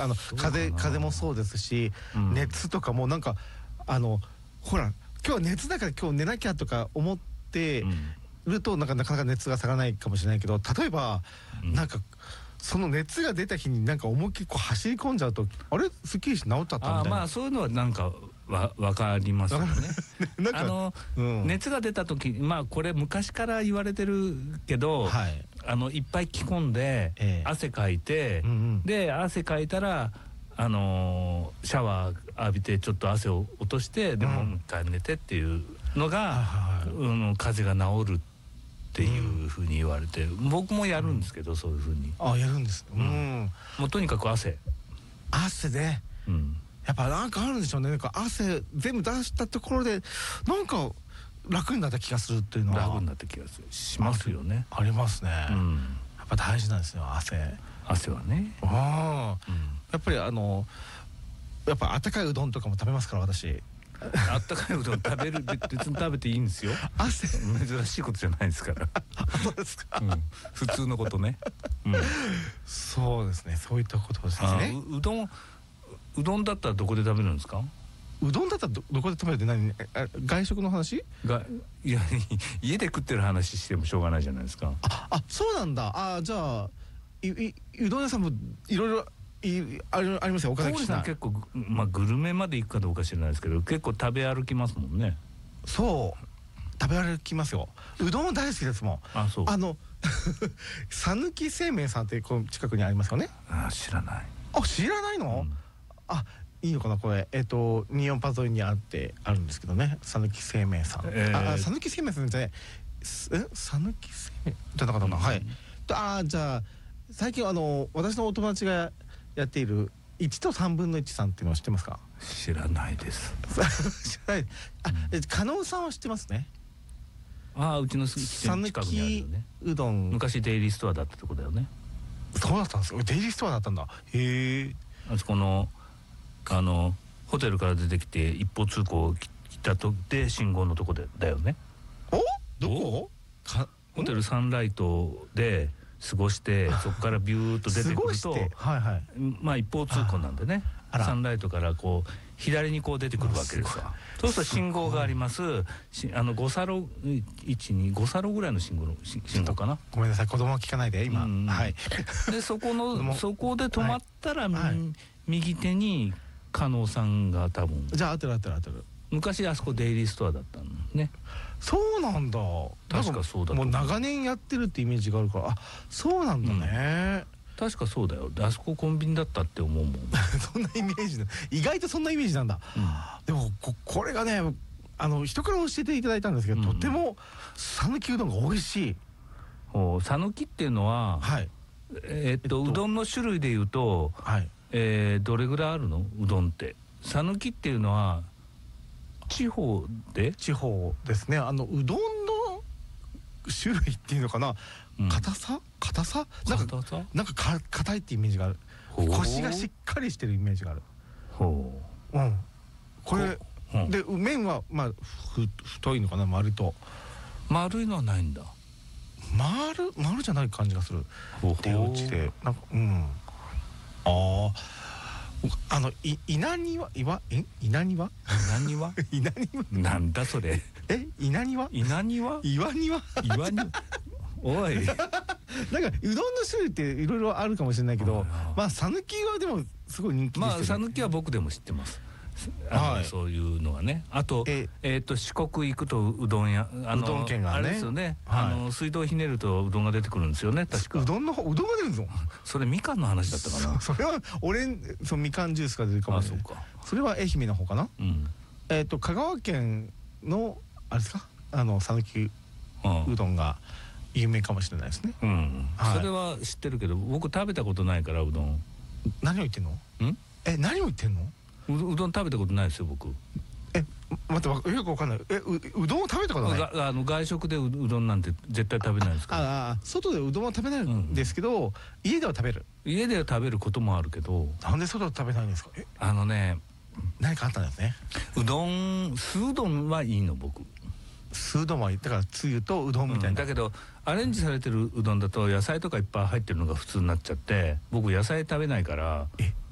風もそうですし、熱とかもなんかほら今日は熱だから今日寝なきゃとか思ってるとなかなか熱が下がらないかもしれないけど、例えばなんかその熱が出た日になんか思いっきりこう走り込んじゃうと、あれすっきりして治っちゃったみたいな。 まあそういうのはなんか分かりますよね。熱が出た時、まあこれ昔から言われてるけど、いっぱい着込んで汗かいて、で汗かいたらシャワー浴びてちょっと汗を落として、でもう一回寝てっていうのが風邪が治るっていうふうに言われて、僕もやるんですけど、そういうふうに。 やるんです。 もうとにかく汗ね、やっぱなんかあるんでしょうね。なんか汗全部出したところでなんか楽になった気がするっていうのは。 楽になった気がしますよね。 ありますね。やっぱ大事なんですよ、汗はね。 やっぱりやっぱ温かいうどんとかも食べますから、私。 あったかいうどん別に食べていいんですよ。珍しいことじゃないですから。 そうですか。 普通のことね。 そうですね、そういったことですね。 うどんだったらどこで食べるんですか？ うどんだったらどこで食べるって何？外食の話？ いや、家で食ってる話してもしょうがないじゃないですか。 そうなんだ。じゃあうどん屋さんもいろいろありますよ。岡崎さん結構グルメまで行くかどうか知らないですけど、結構食べ歩きますもんね。 そう食べ歩きますよ。うどんも大好きですもん。 そう。 讃岐製麺さんってこの近くにありますよね。 知らない。 知らないの？いいのかなこれ。24パ沿いにあるんですけどね、讃岐製麺さん。讃岐製麺さんじゃない、讃岐製麺じゃなかったかな。はい。じゃあ最近私のお友達がやっている1と3分の1さんっていうのを知ってますか？ 知らないです。 知らない。加納さんは知ってますね。 うちの近くにあるよね。 うどん昔デイリーストアだったとこだよね。 そうだったんですよ。デイリーストアだったんだ。へえ。 あそこのホテルから出てきて一方通行来たとで信号のとこだよね。 どこ？ ホテルサンライトで過ごして、そこからビューッと出てくると、まあ一方通行なんでね、サンライトからこう左にこう出てくるわけですわ。そうすると信号があります。5サロ5サロぐらいの信号かな。 ごめんなさい、子供は聞かないで今。 でそこで止まったら右手に加納さんが多分。 じゃあ合ってる。 昔あそこデイリーストアだったのね。 そうなんだ。 確かそうだ。 もう長年やってるってイメージがあるから、そうなんだね。 確かそうだよ。あそこコンビニだったって思うもん。 そんなイメージだ。意外とそんなイメージなんだ。でもこれがね、人から教えていただいたんですけど、とても讃岐うどんが美味しい。 讃岐っていうのは、うどんの種類でいうと、どれぐらいあるの？うどんって讃岐っていうのは地方ですね。うどんの種類っていうのかな。硬さなんか硬いってイメージがある。腰がしっかりしてるイメージがある。これで麺はまあ太いのかな。丸いのはないんだ。 丸じゃない感じがする。手打ちでなんか稲庭なんだそれ。 稲庭おい。 なんかうどんの種類っていろいろあるかもしれないけど、まあ讃岐はでもすごい人気ですよね。 讃岐は僕でも知ってます。そういうのはね。あと四国行くとうどん屋、 うどん県がね、 あれですよね。水道ひねるとうどんが出てくるんですよね。確か。うどんが出るぞ。 それみかんの話だったかな。 それはみかんジュースが出るかもしれない。それは愛媛の方かな。香川県のあれですか。讃岐うどんが有名かもしれないですね。 それは知ってるけど、僕食べたことないからうどん。 何を言ってんの？何を言ってんの？ うどん食べたことないですよ僕。 待って、よくわかんない。うどんを食べたことない？ 外食でうどんなんて絶対食べないですから。 外でうどんは食べないんですけど、家では食べる。 家では食べることもあるけど。 なんで外で食べないんですか？何かあったんですね。 酢うどんはいいの僕。 酢うどんはだからつゆとうどんみたいな。 だけどアレンジされてるうどんだと野菜とかいっぱい入ってるのが普通になっちゃって、僕野菜食べないから